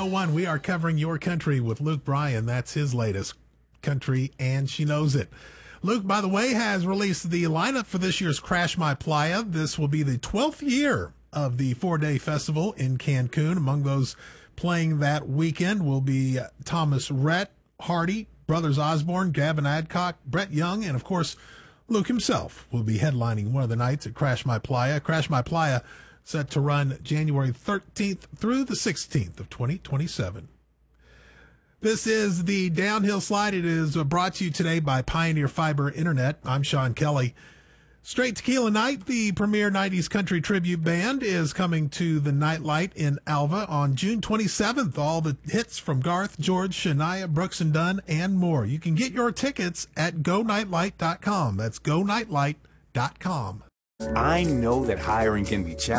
101, we are covering your country with Luke Bryan. That's his latest country, and she knows it. Luke, by the way, has released the lineup for this year's Crash My Playa. This will be the 12th year of the 4-day festival in Cancun. Among those playing that weekend will be Thomas Rhett, Hardy, Brothers Osborne, Gavin Adcock, Brett Young, and of course, Luke himself will be headlining one of the nights at Crash My Playa. Crash My Playa set to run January 13th through the 16th of 2027. This is the Downhill Slide. It is brought to you today by Pioneer Fiber Internet. I'm Sean Kelly. Straight Tequila Night, the premier 90s country tribute band, is coming to the Nightlight in Alva on June 27th. All the hits from Garth, George, Shania, Brooks and Dunn, and more. You can get your tickets at GoNightlight.com. That's GoNightlight.com. I know that hiring can be challenging.